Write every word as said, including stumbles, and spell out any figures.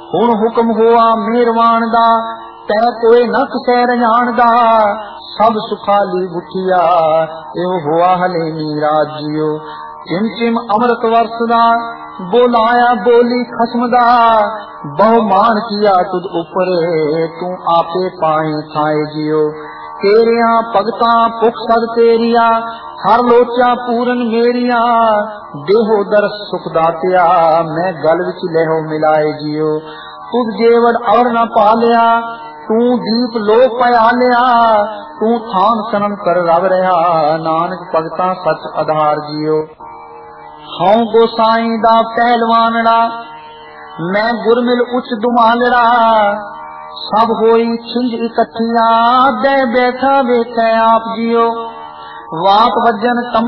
हुण हुक्म होआ मेहरवान दा, तै कोई न किसै रजान दा। सब सुखाली बुठिया एहो होआ हलेनी राज जियो। चिम चिम अमृत वरसदा, बोलाया बोली खसम दा। बहु मान किया तुद उपरे, तू आपे पाए खाए जियो। तेरिया भगतां भुख सद तेरिया, हर लोचा पूरन मेरिया। देहो दरस सुख दातिया, मैं गल विच लहो मिलाए जियो। तुद जेवड़ और न पालिया, तू दीप लोक पया लिया। तू थान सनम कर रव रहा, नानक भगतां सच आधार जियो। हूं गोसाई दा पहलवानड़ा, मैं गुरमिल उच दुमालड़ा। सब होई छिंज इकट्ठिया, दे बैठा वेखे आप जियो। वात वजन